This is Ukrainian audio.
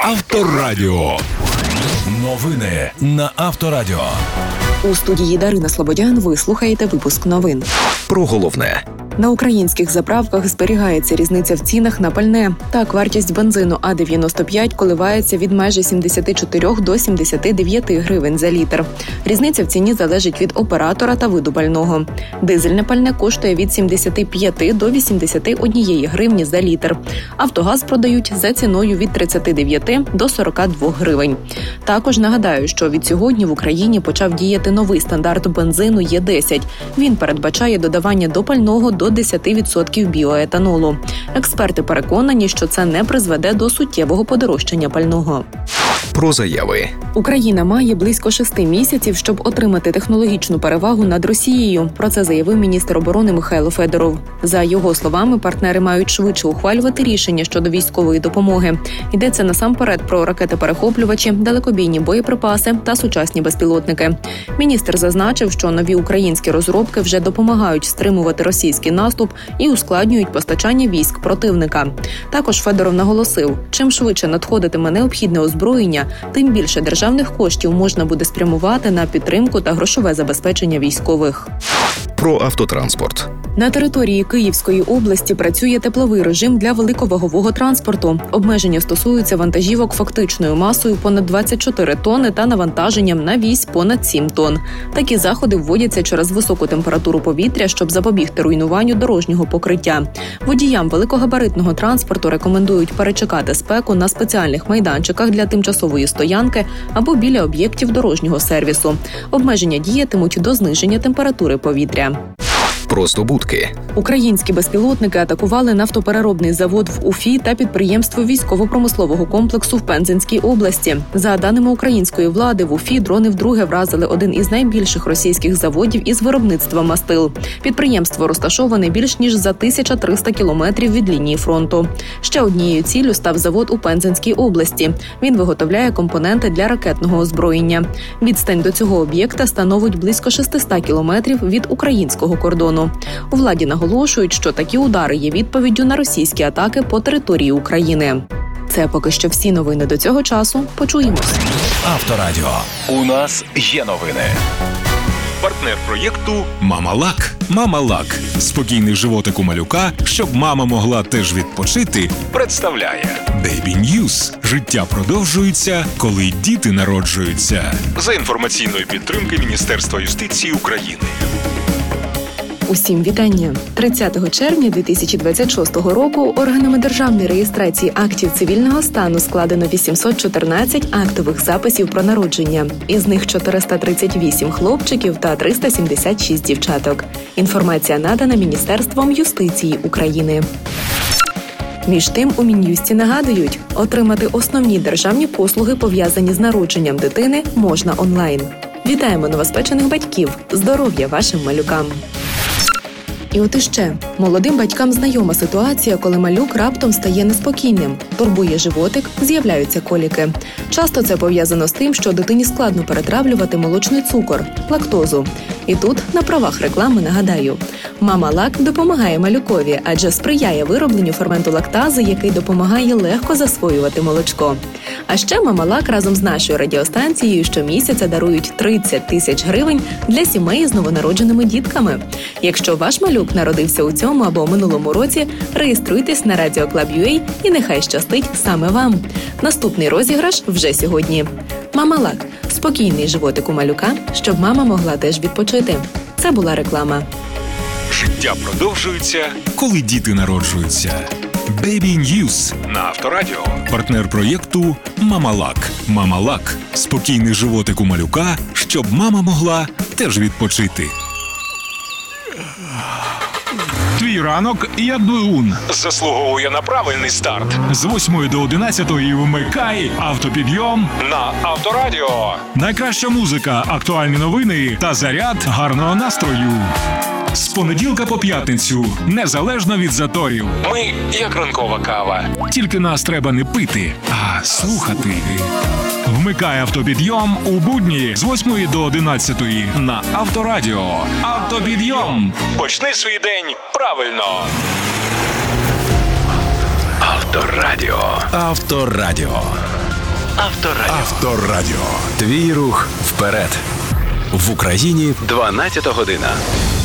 Авторадіо. Новини на Авторадіо. У студії Дарина Слободян ви слухаєте випуск новин. Про головне. На українських заправках зберігається різниця в цінах на пальне. Так, вартість бензину А-95 коливається від майже 74 до 79 гривень за літр. Різниця в ціні залежить від оператора та виду пального. Дизельне пальне коштує від 75 до 81 гривні за літр. Автогаз продають за ціною від 39 до 42 гривень. Також нагадаю, що від сьогодні в Україні почав діяти новий стандарт бензину Е10. Він передбачає додавання до пального до 10% біоетанолу. Експерти переконані, що це не призведе до суттєвого подорожчання пального. Про заяви. Україна має близько 6 місяців, щоб отримати технологічну перевагу над Росією. Про це заявив міністр оборони Михайло Федоров. За його словами, партнери мають швидше ухвалювати рішення щодо військової допомоги. Йдеться насамперед про ракети-перехоплювачі, далекобійні боєприпаси та сучасні безпілотники. Міністр зазначив, що нові українські розробки вже допомагають стримувати російський наступ і ускладнюють постачання військ противника. Також Федоров наголосив, чим швидше надходитиме необхідне озброєння, тим більше державних коштів можна буде спрямувати на підтримку та грошове забезпечення військових. Про автотранспорт. На території Київської області працює тепловий режим для великовагового транспорту. Обмеження стосуються вантажівок фактичною масою понад 24 тонни та навантаженням на вісь понад 7 тонн. Такі заходи вводяться через високу температуру повітря, щоб запобігти руйнуванню дорожнього покриття. Водіям великогабаритного транспорту рекомендують перечекати спеку на спеціальних майданчиках для тимчасової стоянки або біля об'єктів дорожнього сервісу. Обмеження діятимуть до зниження температури повітря. Просто будки. Українські безпілотники атакували нафтопереробний завод в Уфі та підприємство військово-промислового комплексу в Пензенській області. За даними української влади, в Уфі дрони вдруге вразили один із найбільших російських заводів із виробництва мастил. Підприємство розташоване більш ніж за 1300 кілометрів від лінії фронту. Ще однією ціллю став завод у Пензенській області. Він виготовляє компоненти для ракетного озброєння. Відстань до цього об'єкта становить близько 600 кілометрів від українського кордону. У владі наголошують, що такі удари є відповіддю на російські атаки по території України. Це поки що всі новини до цього часу. Почуємось. Авторадіо. У нас є новини. Партнер проєкту «Мама-Лак». «Мама-Лак» – спокійний животик у малюка, щоб мама могла теж відпочити, представляє Baby News. Життя продовжується, коли діти народжуються. За інформаційної підтримки Міністерства юстиції України. Усім вітання! 30 червня 2026 року органами державної реєстрації актів цивільного стану складено 814 актових записів про народження. Із них 438 хлопчиків та 376 дівчаток. Інформація надана Міністерством юстиції України. Між тим, у Мін'юсті нагадують, отримати основні державні послуги, пов'язані з народженням дитини, можна онлайн. Вітаємо новоспечених батьків! Здоров'я вашим малюкам! І от іще. Молодим батькам знайома ситуація, коли малюк раптом стає неспокійним, турбує животик, з'являються коліки. Часто це пов'язано з тим, що дитині складно перетравлювати молочний цукор – лактозу. І тут, на правах реклами, нагадаю. Мама-Лак допомагає малюкові, адже сприяє виробленню ферменту лактази, який допомагає легко засвоювати молочко. А ще Мама-Лак разом з нашою радіостанцією щомісяця дарують 30 тисяч гривень для сімей з новонародженими дітками. Якщо ваш малюк народився у цьому або минулому році, реєструйтесь на Radio Club.ua і нехай щастить саме вам. Наступний розіграш вже сьогодні. Мама-Лак – спокійний животик у малюка, щоб мама могла теж відпочити. Це була реклама. Життя продовжується, коли діти народжуються. Baby News на Авторадіо. Партнер проєкту «Мама-Лак». «Мама-Лак» – спокійний животик у малюка, щоб мама могла теж відпочити. Твій ранок як двигун. Заслуговує на правильний старт. З 8 до 11 вмикай автопідйом На Авторадіо. Найкраща музика, актуальні новини та заряд гарного настрою. З понеділка по п'ятницю, незалежно від заторів. Ми як ранкова кава. Тільки нас треба не пити, а слухати. Вмикай автопідйом у будні з 8 до 11 на Авторадіо. Автопідйом. Почни свій день правильно. Авторадіо. Авторадіо. Авторадіо. Авторадіо. Твій рух вперед. В Україні 12 година.